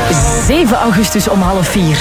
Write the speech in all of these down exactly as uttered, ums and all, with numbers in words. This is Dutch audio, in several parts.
zeven augustus om half vier.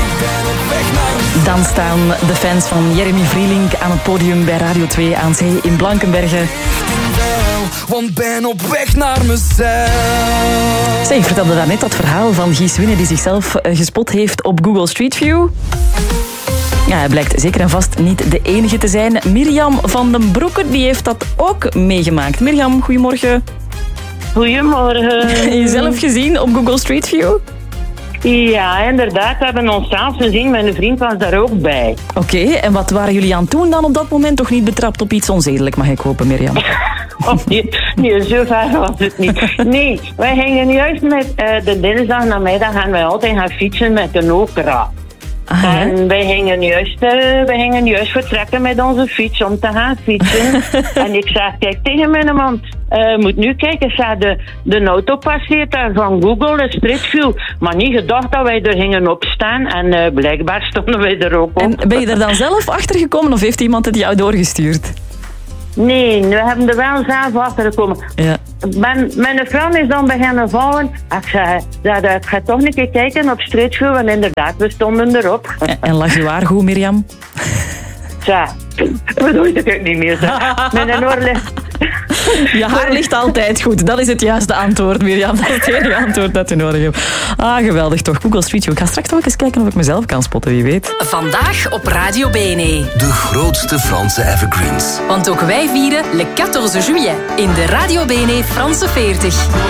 Dan staan de fans van Jeremy Vrielink aan het podium bij Radio twee aan zee in Blankenberge. Want ben op weg naar mezelf. Zeg, ik vertelde daarnet dat verhaal van Guy Swinne die zichzelf gespot heeft op Google Street View. Ja, hij blijkt zeker en vast niet de enige te zijn. Mirjam van den Broeke die heeft dat ook meegemaakt. Mirjam, goedemorgen. Goedemorgen. Jezelf gezien op Google Street View? Ja, inderdaad. We hebben ons zelf gezien. Mijn vriend was daar ook bij. Oké, okay, en wat waren jullie aan het doen dan op dat moment? Toch niet betrapt op iets onzedelijk, mag ik hopen, Mirjam? Oh, nee, nee, zo ver was het niet. Nee, wij gingen juist met uh, de dinsdag namiddag gaan wij altijd gaan fietsen met een Okra. Aha. En wij gingen, juist, uh, wij gingen juist vertrekken met onze fiets om te gaan fietsen. En ik zei, kijk tegen mijn man, uh, moet nu kijken, zei de, de auto passeert daar van Google, de Street View. Maar niet gedacht dat wij er gingen opstaan en uh, blijkbaar stonden wij er ook op. En ben je er dan zelf achter gekomen of heeft iemand het jou doorgestuurd? Nee, we hebben er wel zelf achter gekomen. Ja. Mijn, mijn vrouw is dan beginnen vallen. Ik zei, ja, ik ga toch een keer kijken op Street View. En inderdaad, we stonden erop. En, en lag je waar goed, Mirjam? Tja, dat weet ik niet meer. Mijn oor ligt... Je haar ligt altijd goed. Dat is het juiste antwoord, Mirjam. Dat is het enige antwoord dat je nodig hebt. Ah, geweldig toch. Google Street View. Ik ga straks ook eens kijken of ik mezelf kan spotten, wie weet. Vandaag op Radio B N E. De grootste Franse evergreens. Want ook wij vieren Le quatorze juillet in de Radio B N E Franse veertig.